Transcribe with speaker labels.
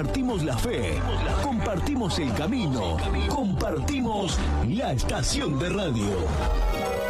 Speaker 1: compartimos la fe, compartimos el camino, compartimos la estación de radio.